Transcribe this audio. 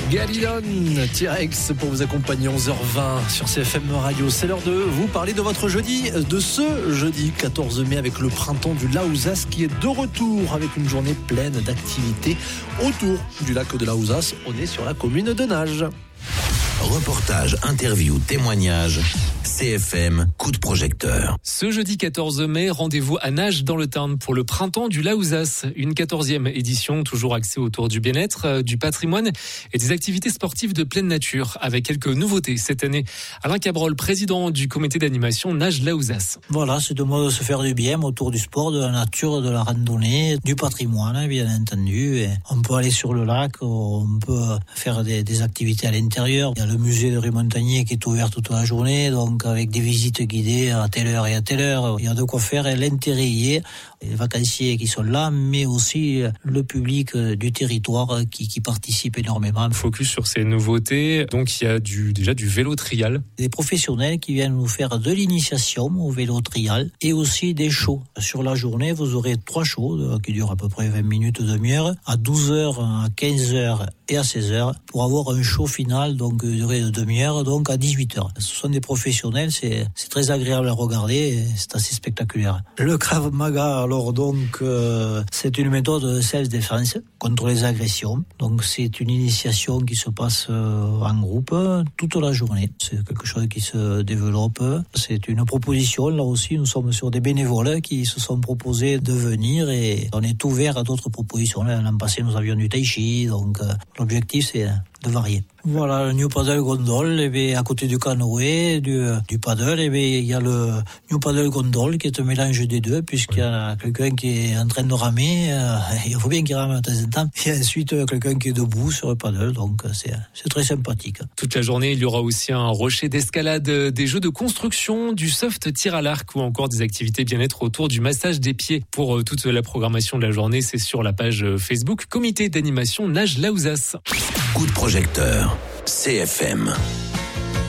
Galilon, T-Rex pour vous accompagner 11h20 sur CFM Radio. C'est l'heure de vous parler de votre jeudi, de ce jeudi 14 mai avec le printemps du Laouzas qui est de retour avec une journée pleine d'activités autour du lac de Laouzas. On est sur la commune de Nage. Reportage, interview, témoignage, CFM, coup de projecteur. Ce jeudi 14 mai, rendez-vous à Nage dans le Tarn pour le printemps du Laouzas. Une 14e édition, toujours axée autour du bien-être, du patrimoine et des activités sportives de pleine nature, avec quelques nouveautés cette année. Alain Cabrol, président du comité d'animation Nage Laouzas. Voilà, c'est de mots de se faire du bien autour du sport, de la nature, de la randonnée, du patrimoine, bien entendu. Et on peut aller sur le lac, on peut faire des activités à l'intérieur. Il y a le musée de Ré-Montagnier qui est ouvert toute la journée, donc avec des visites guidées à telle heure et à telle heure. Il y a de quoi faire et l'intérêt y est. Les vacanciers qui sont là, mais aussi le public du territoire qui participe énormément. Focus sur ces nouveautés. Donc il y a déjà du vélo trial. Des professionnels qui viennent nous faire de l'initiation au vélo trial et aussi des shows. Sur la journée, vous aurez 3 shows qui durent à peu près 20 minutes, demi-heure, à 12h, à 15h et à 16h pour avoir un show final, donc durée de demi-heure, donc à 18h. Ce sont des professionnels, c'est très agréable à regarder, c'est assez spectaculaire. Le Krav Maga, alors donc, c'est une méthode de self-défense contre les agressions. Donc c'est une initiation qui se passe en groupe toute la journée. C'est quelque chose qui se développe. C'est une proposition, là aussi, nous sommes sur des bénévoles qui se sont proposés de venir et on est ouvert à d'autres propositions. L'an passé, nous avions du tai chi, donc l'objectif c'est de varier. Voilà, le New Paddle Gondole, et bien, à côté du canoë, du paddle, et bien, il y a le New Paddle Gondole qui est un mélange des deux, puisqu'il y a quelqu'un qui est en train de ramer, il faut bien qu'il rame de temps en temps, et ensuite quelqu'un qui est debout sur le paddle, donc c'est très sympathique. Toute la journée, il y aura aussi un rocher d'escalade, des jeux de construction, du soft tir à l'arc ou encore des activités bien-être autour du massage des pieds. Pour toute la programmation de la journée, c'est sur la page Facebook Comité d'animation Nage Laouzas. Coup de projecteur, CFM.